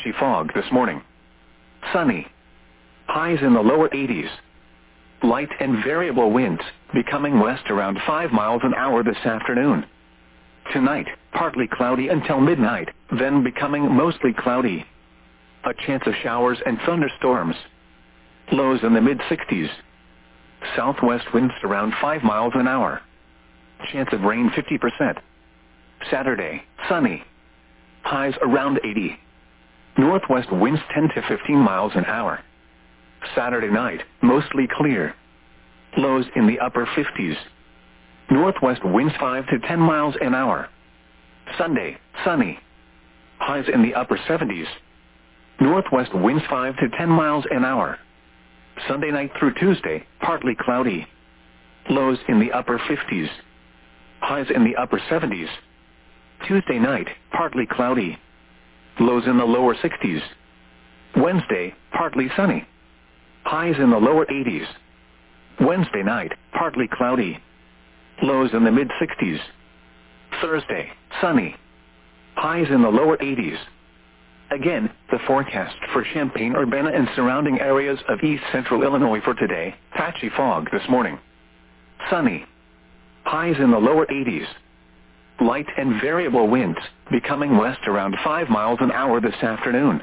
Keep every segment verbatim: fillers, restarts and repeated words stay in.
patchy fog this morning. Sunny. Highs in the lower eighties. Light and variable winds, becoming west around five miles an hour this afternoon. Tonight, partly cloudy until midnight, then becoming mostly cloudy. A chance of showers and thunderstorms. Lows in the mid-sixties. Southwest winds around five miles an hour. Chance of rain fifty percent. Saturday, sunny. Highs around eighty. Northwest winds ten to fifteen miles an hour. Saturday night, mostly clear. Lows in the upper fifties. Northwest winds five to ten miles an hour. Sunday, sunny. Highs in the upper seventies. Northwest winds five to ten miles an hour. Sunday night through Tuesday, partly cloudy. Lows in the upper fifties. Highs in the upper seventies. Tuesday night, partly cloudy. Lows in the lower sixties. Wednesday, partly sunny. Highs in the lower eighties. Wednesday night, partly cloudy. Lows in the mid-sixties. Thursday, sunny. Highs in the lower eighties. Again, the forecast for Champaign-Urbana and surrounding areas of east central Illinois for today, patchy fog this morning. Sunny. Highs in the lower eighties. Light and variable winds, becoming west around five miles an hour this afternoon.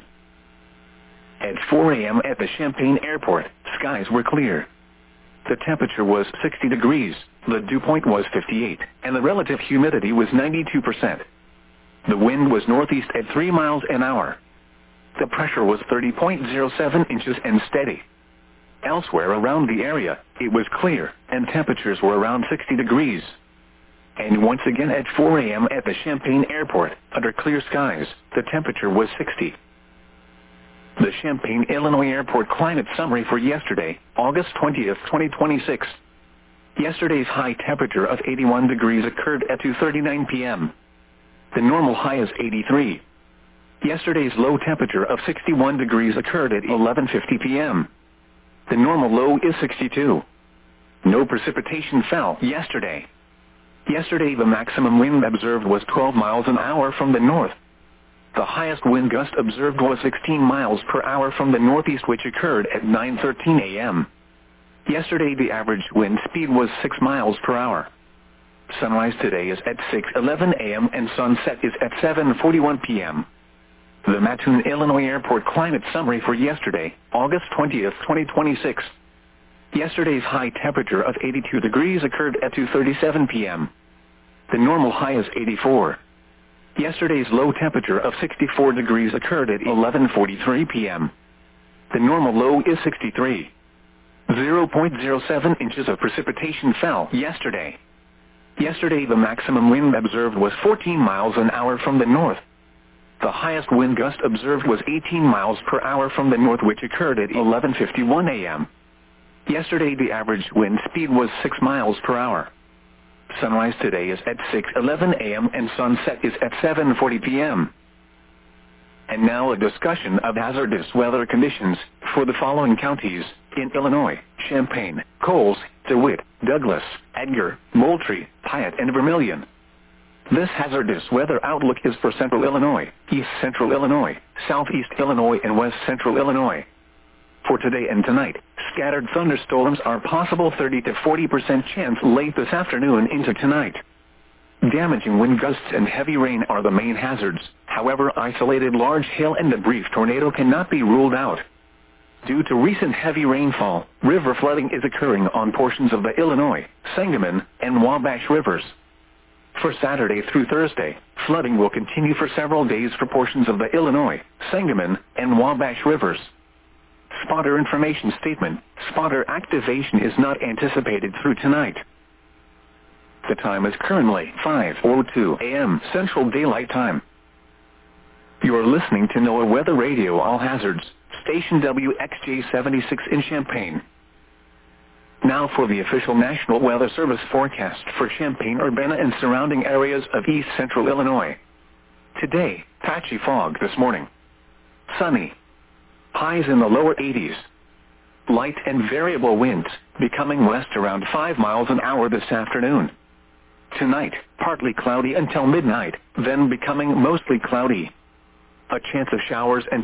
At four a m at the Champaign Airport, skies were clear. The temperature was sixty degrees, the dew point was fifty-eight, and the relative humidity was ninety-two percent. The wind was northeast at three miles an hour. The pressure was thirty point zero seven inches and steady. Elsewhere around the area, it was clear, and temperatures were around sixty degrees. And once again at four a m at the Champaign Airport, under clear skies, the temperature was sixty. The Champaign, Illinois Airport climate summary for yesterday, August twentieth, twenty twenty-six. Yesterday's high temperature of eighty-one degrees occurred at two thirty-nine p m The normal high is eighty-three. Yesterday's low temperature of sixty-one degrees occurred at eleven fifty p m The normal low is sixty-two. No precipitation fell yesterday. Yesterday the maximum wind observed was twelve miles an hour from the north. The highest wind gust observed was sixteen miles per hour from the northeast, which occurred at nine thirteen a m Yesterday the average wind speed was six miles per hour. Sunrise today is at six eleven a m and sunset is at seven forty-one p m The Mattoon, Illinois Airport climate summary for yesterday, August twentieth, twenty twenty-six. Yesterday's high temperature of eighty-two degrees occurred at two thirty-seven p m The normal high is eighty-four. Yesterday's low temperature of sixty-four degrees occurred at eleven forty-three p m The normal low is sixty-three. zero point zero seven inches of precipitation fell yesterday. Yesterday the maximum wind observed was fourteen miles an hour from the north. The highest wind gust observed was eighteen miles per hour from the north, which occurred at eleven fifty-one a m Yesterday the average wind speed was six miles per hour. Sunrise today is at six eleven a m and sunset is at seven forty p m And now a discussion of hazardous weather conditions for the following counties in Illinois: Champaign, Coles, DeWitt, Douglas, Edgar, Moultrie, Piatt, and Vermilion. This hazardous weather outlook is for central Illinois, east central Illinois, southeast Illinois, and west central Illinois. For today and tonight, scattered thunderstorms are possible, thirty to forty percent chance late this afternoon into tonight. Damaging wind gusts and heavy rain are the main hazards. However, isolated large hail and a brief tornado cannot be ruled out. Due to recent heavy rainfall, river flooding is occurring on portions of the Illinois, Sangamon, and Wabash rivers. For Saturday through Thursday, flooding will continue for several days for portions of the Illinois, Sangamon, and Wabash rivers. Spotter information statement: spotter activation is not anticipated through tonight. The time is currently five oh two a m Central Daylight Time. You are listening to NOAA Weather Radio All Hazards, station W X J seventy-six in Champaign. Now for the official National Weather Service forecast for Champaign-Urbana and surrounding areas of east central Illinois. Today, patchy fog this morning. Sunny. Highs in the lower eighties. Light and variable winds, becoming west around five miles an hour this afternoon. Tonight, partly cloudy until midnight, then becoming mostly cloudy. A chance of showers and